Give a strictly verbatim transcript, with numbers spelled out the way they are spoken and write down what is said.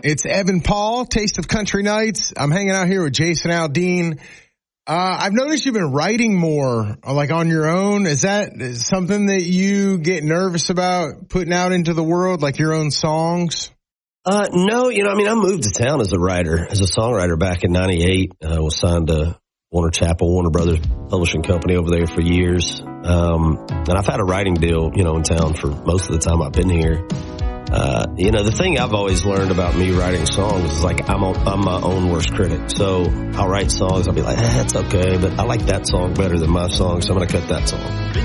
It's Evan Paul, Taste of Country Nights. I'm hanging out here with Jason Aldean. Uh, I've noticed you've been writing more, like on your own. Is that something that you get nervous about putting out into the world, like your own songs? Uh, no, you know, I mean, I moved to town as a writer, as a songwriter back in ninety-eight. I uh, was signed to Warner Chappell, Warner Brothers publishing company over there for years. Um, and I've had a writing deal, you know, in town for most of the time I've been here. Uh, you know, the thing I've always learned about me writing songs is like I'm a, I'm my own worst critic. So I'll write songs, I'll be like, eh, it's okay, but I like that song better than my song, so I'm going to cut that song.